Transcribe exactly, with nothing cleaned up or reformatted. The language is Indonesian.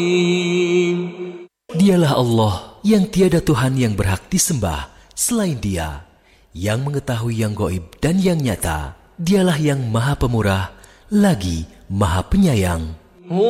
Dialah Allah yang tiada Tuhan yang berhak disembah selain Dia, yang mengetahui yang gaib dan yang nyata. Dialah yang Maha Pemurah lagi Maha Penyayang.